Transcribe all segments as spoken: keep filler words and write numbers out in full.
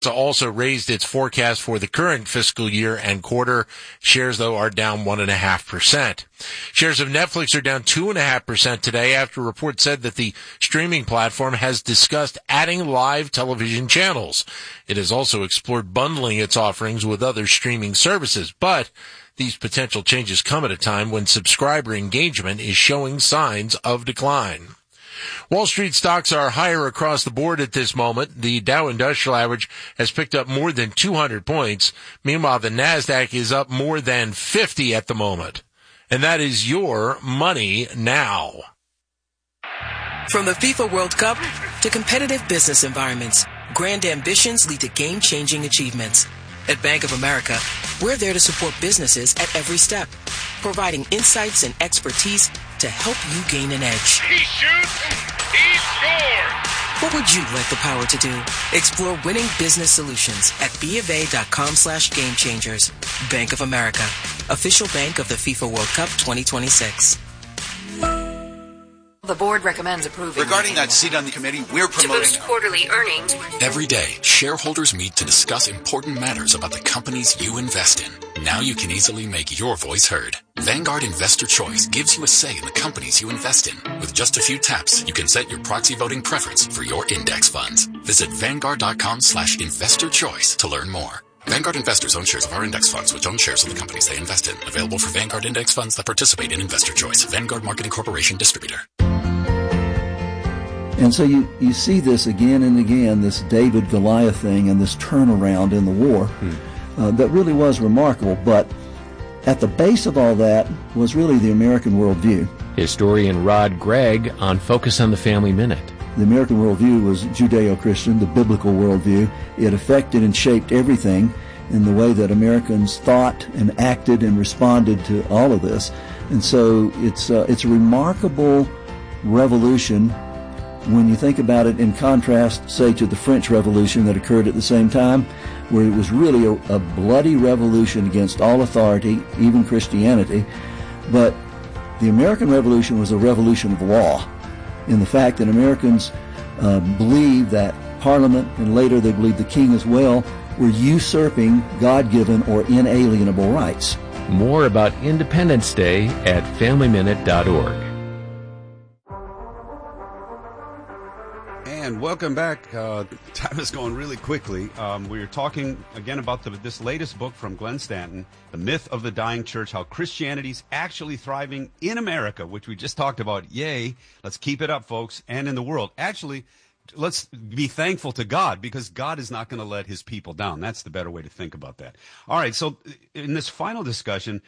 also raised its forecast for the current fiscal year and quarter. Shares, though, are down one point five percent. Shares of Netflix are down two point five percent today after a report said that the streaming platform has discussed adding live television channels. It has also explored bundling its offerings with other streaming services, but these potential changes come at a time when subscriber engagement is showing signs of decline. Wall Street stocks are higher across the board at this moment. The Dow Industrial Average has picked up more than two hundred points. Meanwhile, the NASDAQ is up more than fifty at the moment. And that is your Money Now. From the FIFA World Cup to competitive business environments, grand ambitions lead to game-changing achievements. At Bank of America, we're there to support businesses at every step, providing insights and expertise to help you gain an edge. He shoots, he scores! What would you like the power to do? Explore winning business solutions at BofA.com slash game changers. Bank of America, official bank of the FIFA World Cup twenty twenty-six. The board recommends approving. Regarding that seat on the committee, we're promoting... To boost quarterly earnings. Every day, shareholders meet to discuss important matters about the companies you invest in. Now you can easily make your voice heard. Vanguard Investor Choice gives you a say in the companies you invest in. With just a few taps, you can set your proxy voting preference for your index funds. Visit Vanguard.com slash investor choice to learn more. Vanguard investors own shares of our index funds, which own shares of the companies they invest in. Available for Vanguard index funds that participate in Investor Choice. Vanguard Marketing Corporation Distributor. And so you, you see this again and again, this David-Goliath thing and this turnaround in the war hmm. uh, that really was remarkable. But at the base of all that was really the American worldview. Historian Rod Gregg on Focus on the Family Minute. The American worldview was Judeo-Christian, the biblical worldview. It affected and shaped everything in the way that Americans thought and acted and responded to all of this. And so it's uh, it's a remarkable revolution when you think about it in contrast, say, to the French Revolution that occurred at the same time, where it was really a, a bloody revolution against all authority, even Christianity. But the American Revolution was a revolution of law, in the fact that Americans uh, believed that Parliament, and later they believed the king as well, were usurping God-given or inalienable rights. More about Independence Day at family minute dot org. And welcome back. Uh, time is going really quickly. Um, we were talking again about the, this latest book from Glenn Stanton, The Myth of the Dying Church, how Christianity's actually thriving in America, which we just talked about. Yay. Let's keep it up, folks. And in the world. Actually, let's be thankful to God, because God is not going to let his people down. That's the better way to think about that. All right. So in this final discussion,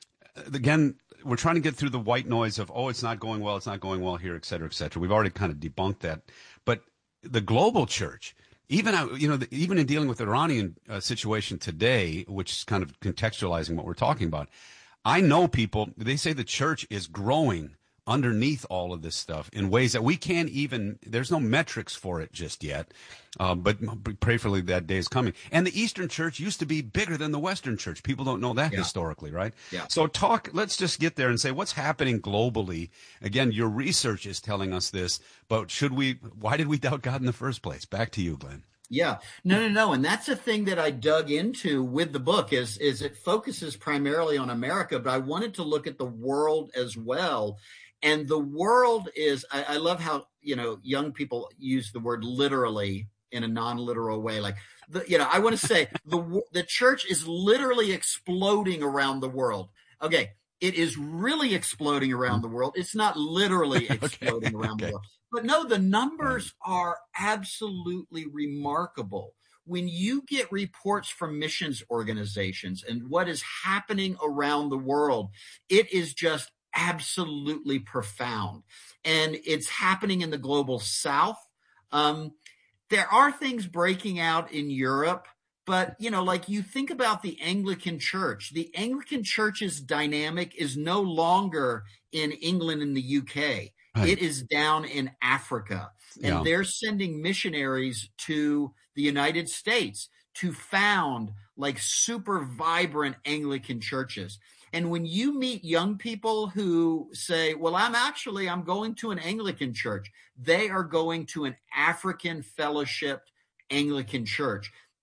again, we're trying to get through the white noise of, oh, it's not going well, it's not going well here, et cetera, et cetera. We've already kind of debunked that. But the global church, even you know, even in dealing with the Iranian uh, situation today, which is kind of contextualizing what we're talking about, I know people, they say the church is growing underneath all of this stuff in ways that we can't even, there's no metrics for it just yet, uh, but prayerfully that day is coming. And the Eastern Church used to be bigger than the Western Church. People don't know that yeah. historically, right? Yeah. So talk, let's just get there and say what's happening globally. Again, your research is telling us this, but should we, why did we doubt God in the first place? Back to you, Glenn. Yeah, no, no, no. And that's the thing that I dug into with the book is, is it focuses primarily on America, but I wanted to look at the world as well. And the world is, I, I love how, you know, young people use the word literally in a non-literal way. Like, the, you know, I want to say the the church is literally exploding around the world. Okay, it is really exploding around the world. It's not literally exploding okay, around okay. the world. But no, the numbers are absolutely remarkable. When you get reports from missions organizations and what is happening around the world, it is just absolutely profound. And it's happening in the global south. Um, there are things breaking out in Europe, but, you know, like you think about the Anglican Church. The Anglican Church's dynamic is no longer in England and the U K. Right. It is down in Africa. And yeah. they're sending missionaries to the United States to found like super vibrant Anglican churches. And when you meet young people who say, well, I'm actually, I'm going to an Anglican church, they are going to an African fellowship Anglican church.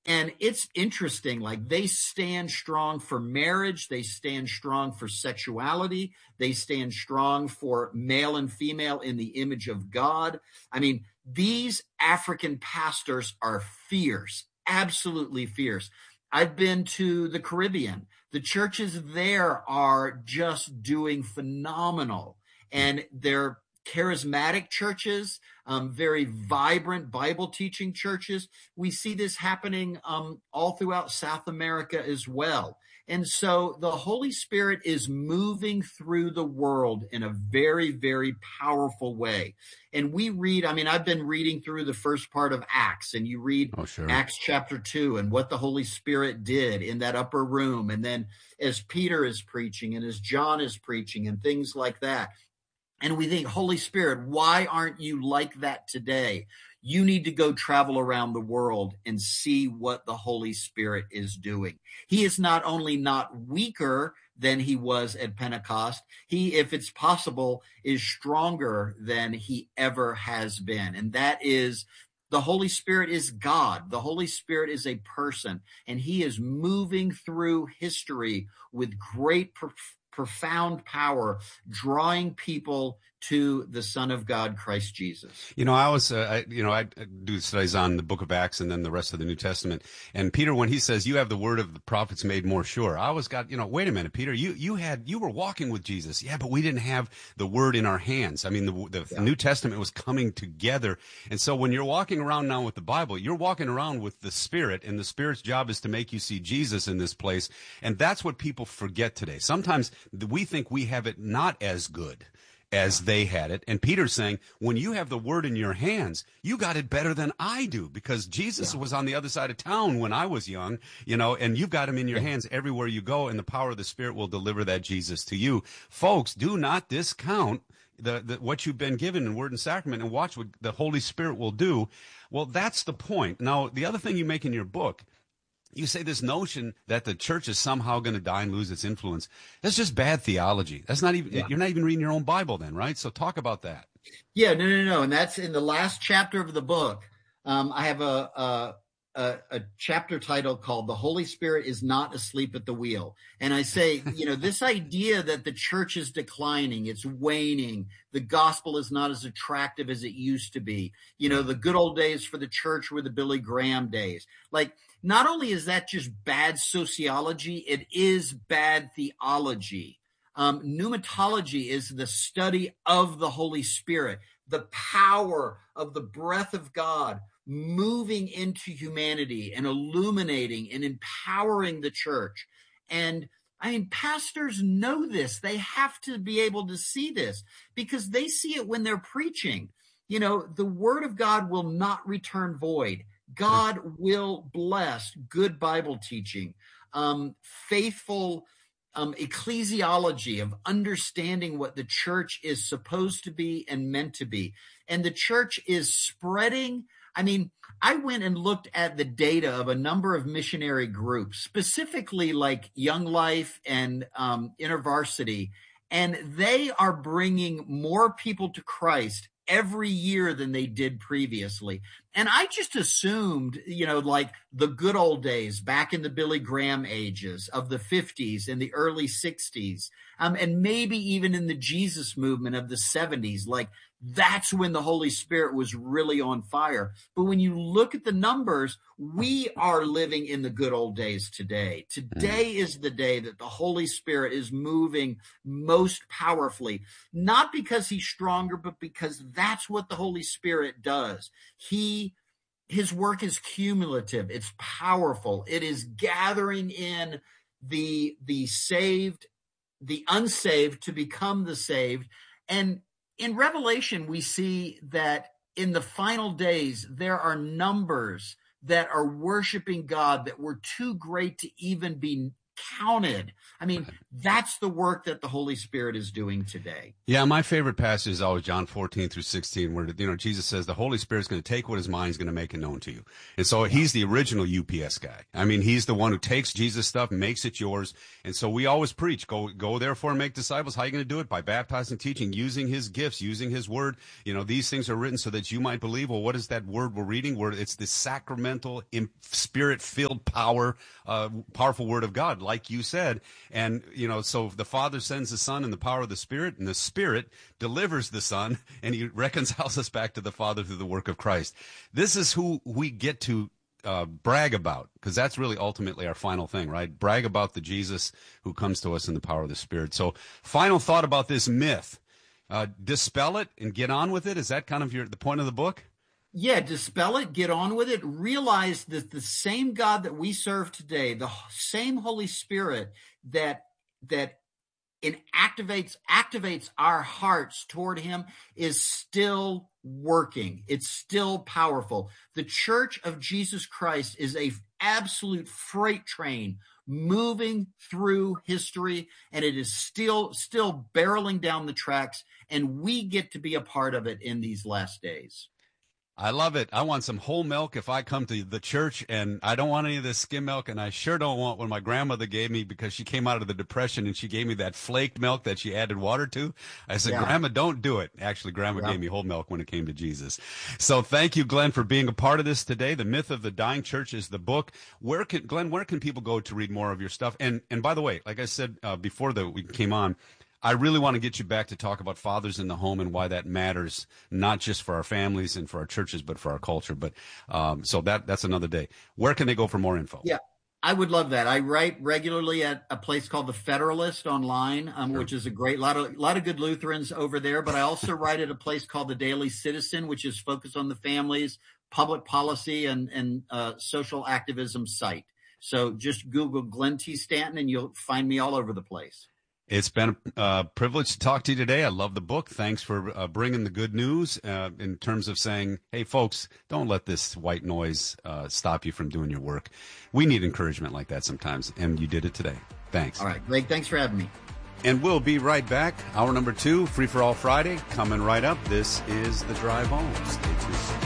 And it's interesting, like they stand strong for marriage. They stand strong for sexuality. They stand strong for male and female in the image of God. I mean, these African pastors are fierce, absolutely fierce. I've been to the Caribbean. The churches there are just doing phenomenal. And they're charismatic churches, um, very vibrant Bible teaching churches. We see this happening um, all throughout South America as well. And so the Holy Spirit is moving through the world in a very, very powerful way. And we read, I mean, I've been reading through the first part of Acts, and you read oh, sure. Acts chapter two and what the Holy Spirit did in that upper room. And then as Peter is preaching and as John is preaching and things like that. And we think, Holy Spirit, why aren't you like that today? You need to go travel around the world and see what the Holy Spirit is doing. He is not only not weaker than he was at Pentecost, he, if it's possible, is stronger than he ever has been. And that is, the Holy Spirit is God. The Holy Spirit is a person, and he is moving through history with great prof- profound power, drawing people to the Son of God, Christ Jesus. You know, I was, uh, I, you know, I do studies on the book of Acts and then the rest of the New Testament. And Peter, when he says, you have the word of the prophets made more sure, I always got, you know, wait a minute, Peter, you, you had, you were walking with Jesus. Yeah, but we didn't have the word in our hands. I mean, the, the yeah. New Testament was coming together. And so when you're walking around now with the Bible, you're walking around with the Spirit, and the Spirit's job is to make you see Jesus in this place. And that's what people forget today. Sometimes we think we have it not as good as they had it. And Peter's saying, when you have the word in your hands, you got it better than I do, because Jesus yeah. was on the other side of town when I was young, you know, and you've got him in your yeah. hands everywhere you go, and the power of the Spirit will deliver that Jesus to you. Folks, do not discount the, the what you've been given in word and sacrament, and watch what the Holy Spirit will do. Well, that's the point. Now, the other thing you make in your book, you say this notion that the church is somehow going to die and lose its influence. That's just bad theology. That's not even, yeah. you're not even reading your own Bible then, right? So talk about that. Yeah, no, no, no. And that's in the last chapter of the book. Um, I have a, a, a, a chapter title called "The Holy Spirit is Not Asleep at the Wheel." And I say, you know, this idea that the church is declining, it's waning, the gospel is not as attractive as it used to be. You know, the good old days for the church were the Billy Graham days. Like, not only is that just bad sociology, it is bad theology. Um, pneumatology is the study of the Holy Spirit, the power of the breath of God moving into humanity and illuminating and empowering the church. And I mean, pastors know this. They have to be able to see this because they see it when they're preaching. You know, the word of God will not return void. God will bless good Bible teaching, um, faithful um, ecclesiology of understanding what the church is supposed to be and meant to be. And the church is spreading. I mean, I went and looked at the data of a number of missionary groups, specifically like Young Life and um, InterVarsity, and they are bringing more people to Christ every year than they did previously. And I just assumed, you know, like the good old days back in the Billy Graham ages of the fifties and the early sixties, um, and maybe even in the Jesus movement of the seventies, like that's when the Holy Spirit was really on fire. But when you look at the numbers, we are living in the good old days today. Today is the day that the Holy Spirit is moving most powerfully, not because he's stronger, but because that's what the Holy Spirit does. He, his work is cumulative. It's powerful. It is gathering in the, the saved, the unsaved to become the saved. And in Revelation, we see that in the final days, there are numbers that are worshiping God that were too great to even be counted. I mean, that's the work that the Holy Spirit is doing today. Yeah, my favorite passage is always John fourteen through sixteen, where, you know, Jesus says the Holy Spirit's going to take what his mind is going to make it known to you. And so he's the original U P S guy. I mean, he's the one who takes Jesus' stuff, makes it yours. And so we always preach, go, go therefore and make disciples. How are you going to do it? By baptizing, teaching, using his gifts, using his word. You know, these things are written so that you might believe. Well, what is that word we're reading? Where it's the sacramental, spirit-filled power, uh, powerful word of God, like you said. And, you know, so the Father sends the Son in the power of the Spirit, and the Spirit delivers the Son, and he reconciles us back to the Father through the work of Christ. This is who we get to uh, brag about, because that's really ultimately our final thing, right? Brag about the Jesus who comes to us in the power of the Spirit. So final thought about this myth. Uh, dispel it and get on with it. Is that kind of your the point of the book? Yeah, dispel it, get on with it, realize that the same God that we serve today, the same Holy Spirit that that it activates activates our hearts toward him is still working. It's still powerful. The Church of Jesus Christ is a absolute freight train moving through history, and it is still still barreling down the tracks, and we get to be a part of it in these last days. I love it. I want some whole milk if I come to the church, and I don't want any of this skim milk, and I sure don't want what my grandmother gave me because she came out of the Depression and she gave me that flaked milk that she added water to. I said, yeah. Grandma, don't do it. Actually, Grandma yeah. gave me whole milk when it came to Jesus. So thank you, Glenn, for being a part of this today. The Myth of the Dying Church is the book. Where can Glenn, where can people go to read more of your stuff? And and by the way, like I said uh, before the, we came on, I really want to get you back to talk about fathers in the home and why that matters, not just for our families and for our churches, but for our culture. But um, so that that's another day. Where can they go for more info? Yeah, I would love that. I write regularly at a place called The Federalist online, um, sure. which is a great lot of lot of good Lutherans over there. But I also write at a place called The Daily Citizen, which is focused on the families, public policy, and and uh, social activism site. So just Google Glenn T. Stanton, and you'll find me all over the place. It's been a uh, privilege to talk to you today. I love the book. Thanks for uh, bringing the good news uh, in terms of saying, hey, folks, don't let this white noise uh, stop you from doing your work. We need encouragement like that sometimes, and you did it today. Thanks. All right, Greg, thanks for having me. And we'll be right back. Hour number two, Free for All Friday, coming right up. This is The Drive Home. Stay tuned.